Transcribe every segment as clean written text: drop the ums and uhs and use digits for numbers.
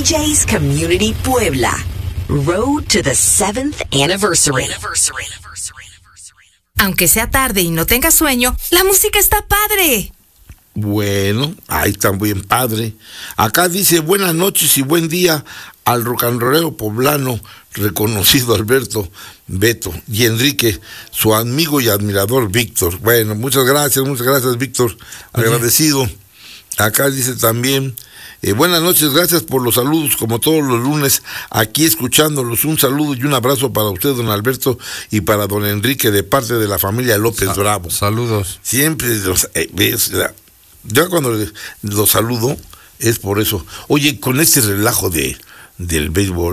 BJ's Community Puebla. Road to the 7th anniversary. Aunque sea tarde y no tengas sueño, la música está padre. Bueno, ahí está bien padre. Acá dice buenas noches y buen día al rocanrolero poblano reconocido Alberto, Beto y Enrique, su amigo y admirador Víctor. Bueno, muchas gracias Víctor, agradecido. Acá dice también, buenas noches, gracias por los saludos como todos los lunes, aquí escuchándolos. Un saludo y un abrazo para usted, don Alberto, y para don Enrique, de parte de la familia López Bravo. Saludos. Siempre yo cuando los saludo es por eso. Oye, con este relajo del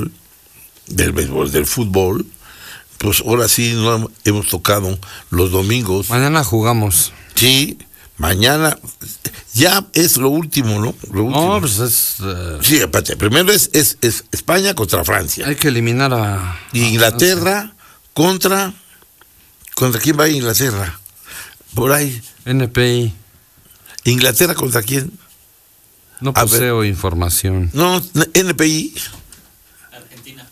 fútbol, pues ahora sí no hemos tocado los domingos. Mañana jugamos. Sí, mañana ya es lo último, ¿no? Lo último. No, pues es... Sí, aparte, primero es España contra Francia. Hay que eliminar a... Inglaterra contra quién va Inglaterra. Por ahí. NPI. ¿Inglaterra contra quién? No poseo información. No, NPI. Argentina.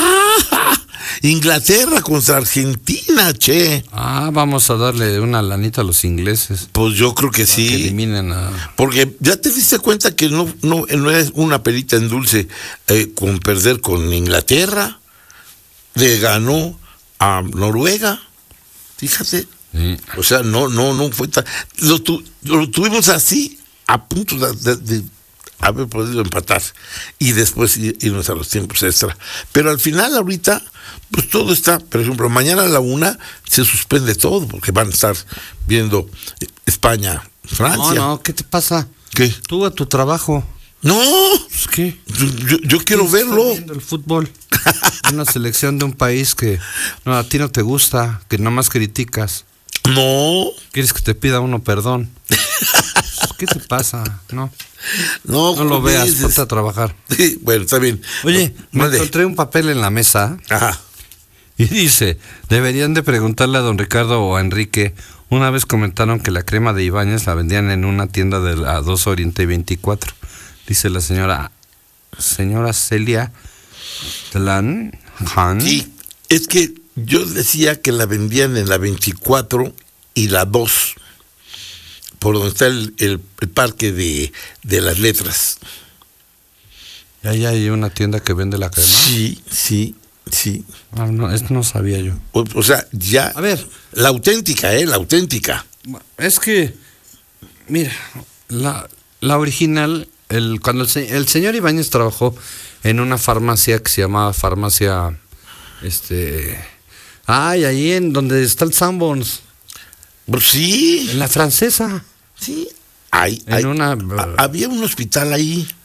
Inglaterra contra Argentina, che. Vamos a darle una lanita a los ingleses. Pues yo creo que sí. Que eliminen a... Porque ya te diste cuenta que no es una perita en dulce con perder con Inglaterra. Le ganó a Noruega. Fíjate. Sí. O sea, no fue tan... Lo tuvimos así, a punto de haber podido empatar. Y después irnos a los tiempos extra. Pero al final, ahorita, pues todo está... Por ejemplo, mañana a la 1 se suspende todo, porque van a estar viendo España, Francia. No, ¿qué te pasa? ¿Qué? Tú a tu trabajo. No, Pues, ¿qué? yo quiero verlo. Viendo el fútbol. Una selección de un país que a ti no te gusta, que nomás criticas. No. ¿Quieres que te pida uno perdón? ¿Qué te pasa? No lo veas, ponte a trabajar. Sí, bueno, está bien. Oye, me encontré un papel en la mesa. Ajá. Y dice, deberían de preguntarle a don Ricardo o a Enrique. Una vez comentaron que la crema de Ibáñez la vendían en una tienda de la 2 Oriente 24. Dice la señora Celia Tlan Han. Sí, es que yo decía que la vendían en la 24 y la 2, por donde está el parque de las letras. ¿Y ahí hay una tienda que vende la crema? Sí. No, esto no sabía yo. O sea, ya... A ver. La auténtica, la auténtica. Es que, mira, la original, cuando el señor Ibáñez trabajó en una farmacia que se llamaba farmacia, ahí en donde está el Sanborns. Pues sí. En la Francesa. Sí. Había un hospital ahí.